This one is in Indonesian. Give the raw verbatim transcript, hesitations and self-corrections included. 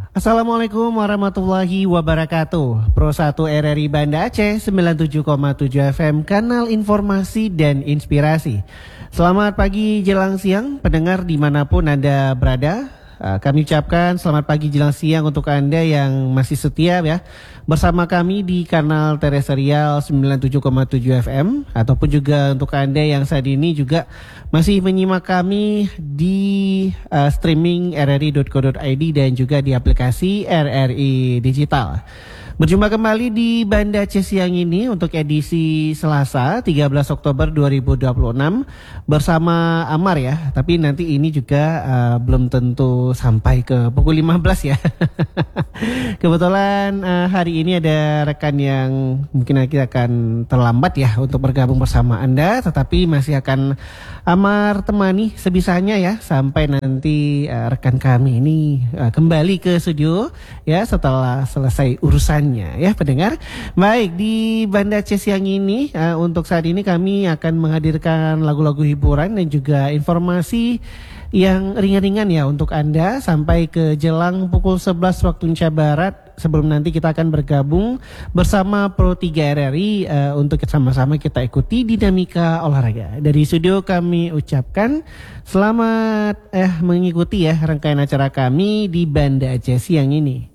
Assalamualaikum warahmatullahi wabarakatuh. Pro satu R R I Banda Aceh sembilan puluh tujuh koma tujuh F M, kanal informasi dan inspirasi. Selamat pagi jelang siang pendengar dimanapun Anda berada. Uh, Kami ucapkan selamat pagi jelang siang untuk Anda yang masih setia ya bersama kami di kanal terestrial sembilan puluh tujuh koma tujuh F M, ataupun juga untuk Anda yang saat ini juga masih menyimak kami di uh, streaming r r i dot co dot i d dan juga di aplikasi R R I Digital. Berjumpa kembali di Banda Aceh siang ini untuk edisi Selasa tiga belas Oktober dua ribu dua puluh enam bersama Amar ya. Tapi nanti ini juga uh, belum tentu sampai ke pukul lima belas ya. Kebetulan uh, hari ini ada rekan yang mungkin kita akan terlambat ya untuk bergabung bersama Anda, tetapi masih akan Amar temani sebisanya ya sampai nanti uh, rekan kami ini uh, kembali ke studio ya setelah selesai urusan ya pendengar. Baik, di Banda Aceh siang ini uh, untuk saat ini kami akan menghadirkan lagu-lagu hiburan dan juga informasi yang ringan-ringan ya untuk Anda sampai ke jelang pukul sebelas waktu Indonesia Barat, sebelum nanti kita akan bergabung bersama Pro tiga R R I uh, untuk sama-sama kita ikuti dinamika olahraga. Dari studio kami ucapkan selamat eh mengikuti ya rangkaian acara kami di Banda Aceh siang ini.